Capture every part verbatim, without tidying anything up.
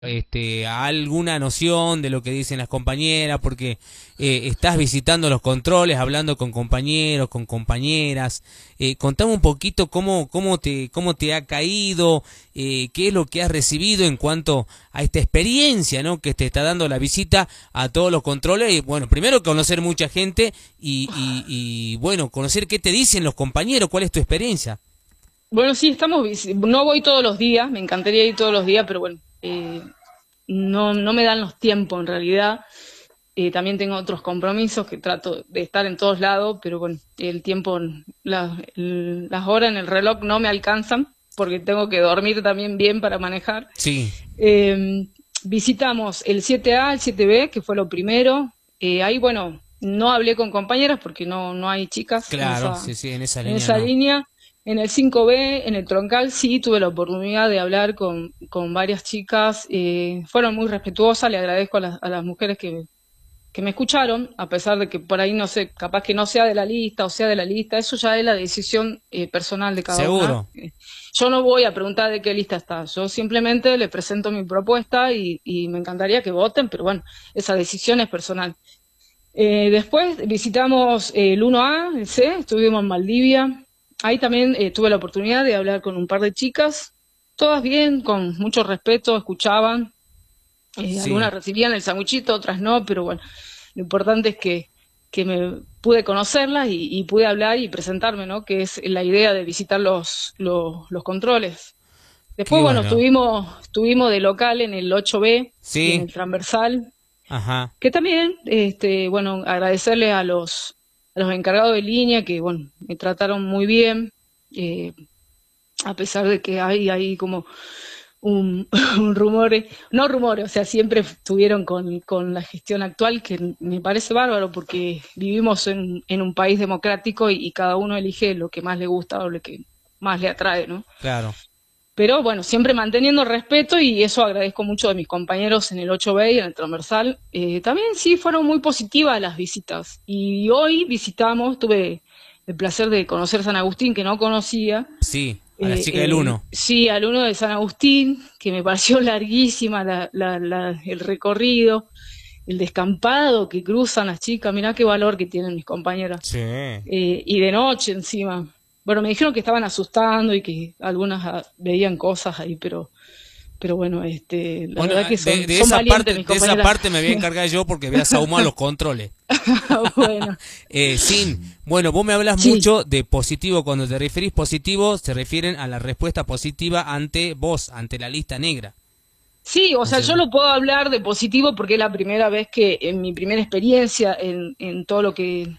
este, alguna noción de lo que dicen las compañeras, porque eh, estás visitando los controles, hablando con compañeros, con compañeras. Eh, contame un poquito cómo, cómo te, cómo te ha caído, eh, qué es lo que has recibido en cuanto a esta experiencia, ¿no?, que te está dando la visita a todos los controles. Y bueno, primero conocer mucha gente y, y, y bueno, conocer qué te dicen los compañeros, cuál es tu experiencia. Bueno, sí, estamos, vis- no voy todos los días, me encantaría ir todos los días, pero bueno, eh, no, no me dan los tiempos en realidad. Eh, también tengo otros compromisos que trato de estar en todos lados, pero bueno, el tiempo, la- el- las horas en el reloj no me alcanzan porque tengo que dormir también bien para manejar. Sí, Eh, Visitamos el siete A, el siete B, que fue lo primero. Eh, ahí, bueno, no hablé con compañeras porque no, no hay chicas en claro, esa, sí, sí, en esa en línea esa no. línea. En el cinco B, en el troncal, sí tuve la oportunidad de hablar con, con varias chicas. Eh, fueron muy respetuosas, le agradezco a las, a las mujeres que, que me escucharon, a pesar de que por ahí no sé, capaz que no sea de la lista o sea de la lista, eso ya es la decisión eh, personal de cada una. Seguro. Eh, Yo no voy a preguntar de qué lista está, yo simplemente le presento mi propuesta y, y me encantaría que voten, pero bueno, esa decisión es personal. Eh, después visitamos eh, el uno A, el C, estuvimos en Maldivia. Ahí también eh, tuve la oportunidad de hablar con un par de chicas, todas bien, con mucho respeto, escuchaban. Eh, Sí, algunas recibían el sanguchito, otras no, pero bueno, lo importante es que, que me pude conocerlas y, y pude hablar y presentarme, ¿no? Que es la idea de visitar los, los, los controles. qué Después, bueno, bueno. estuvimos, estuvimos de local en el ocho B y en Sí, el transversal, ajá. que también, este, bueno, agradecerle a los, a los encargados de línea que, bueno, me trataron muy bien, eh, a pesar de que hay ahí como un, un rumores, no rumores, o sea, siempre estuvieron con, con la gestión actual, que me parece bárbaro porque vivimos en, en un país democrático y, y cada uno elige lo que más le gusta o lo que más le atrae, ¿no? Claro. Pero bueno, siempre manteniendo respeto y eso agradezco mucho de mis compañeros en el ocho B y en el transversal. Eh, también sí fueron muy positivas las visitas. Y hoy visitamos, tuve el placer de conocer San Agustín, que no conocía. Sí, a la Eh, chica del eh, uno. sí, al uno de San Agustín, que me pareció larguísima la, la, la, el recorrido, el descampado que cruzan las chicas. Mirá qué valor que tienen mis compañeras. Sí. Eh, y de noche encima. Bueno, me dijeron que estaban asustando y que algunas ah, veían cosas ahí, pero, pero bueno, este, la Bueno, verdad que de, son, de son esa valientes parte, mis de esa compañeras. parte me voy a encargar yo porque voy a sahumar los controles. Bueno, Eh, Sin, bueno, vos me hablas sí, mucho de positivo. Cuando te referís positivo, se refieren a la respuesta positiva ante vos, ante la lista negra. sí, o ¿No es sea, yo cierto? lo puedo hablar de positivo porque es la primera vez que en mi primera experiencia en, en todo lo que,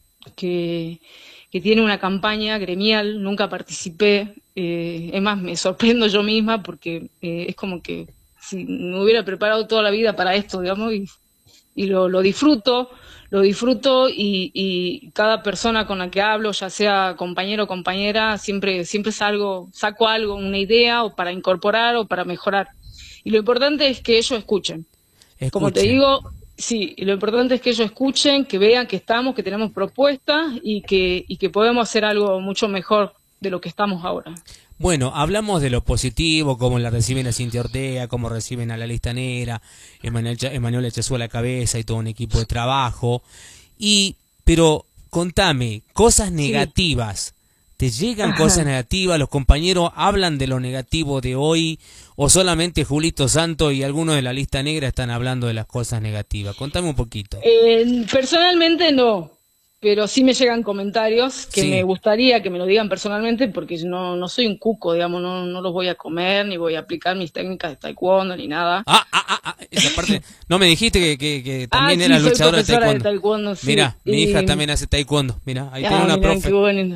que, que tiene una campaña gremial, nunca participé. Eh, es más, me sorprendo yo misma porque eh, es como que si me hubiera preparado toda la vida para esto, digamos, y y lo, lo disfruto, lo disfruto y, y cada persona con la que hablo, ya sea compañero o compañera, siempre, siempre salgo, saco algo, una idea o para incorporar o para mejorar. Y lo importante es que ellos escuchen. Como te Escuchen. digo, sí, y lo importante es que ellos escuchen, que vean que estamos, que tenemos propuestas y que, y que podemos hacer algo mucho mejor de lo que estamos ahora. Bueno, hablamos de lo positivo, cómo la reciben a Cintia Ortega, cómo reciben a la lista negra, Emanuel, Cha- Emanuel Echazú a la cabeza y todo un equipo de trabajo. Y, pero contame, cosas Sí. negativas. ¿Te llegan cosas negativas? ¿Los compañeros hablan de lo negativo de hoy? ¿O solamente Julito Santo y algunos de la lista negra están hablando de las cosas negativas? Contame un poquito. Eh, personalmente no, pero sí me llegan comentarios que me Sí. gustaría que me lo digan personalmente porque yo no, no soy un cuco, digamos, no, no los voy a comer, ni voy a aplicar mis técnicas de taekwondo, ni nada. Ah, ah, ah, ah, esa parte. No me dijiste que, que, que Ah, también sí, era soy luchadora de profesora de taekwondo. taekwondo, sí. Mira, mi hija Y, también hace taekwondo. Mira, ahí tengo ah, una mirá, qué profe. bueno.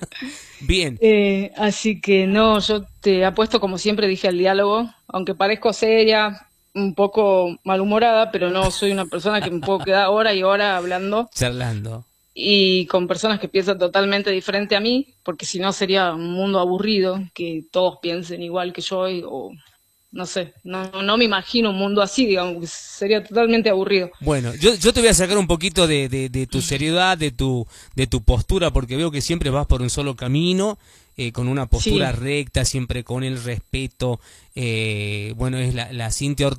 Bien. Eh, así que no, yo te apuesto, como siempre dije, al diálogo, aunque parezco seria, un poco malhumorada, pero no soy una persona que me puedo quedar hora y hora hablando Charlando. y con personas que piensan totalmente diferente a mí, porque si no sería un mundo aburrido, que todos piensen igual que yo, y- o no sé, no, no me imagino un mundo así, digamos, que sería totalmente aburrido. Bueno, yo, yo te voy a sacar un poquito de, de, de tu seriedad, de tu, de tu postura, porque veo que siempre vas por un solo camino. eh, con una postura Sí. recta, siempre con el respeto. Eh, bueno, es la, la Cintia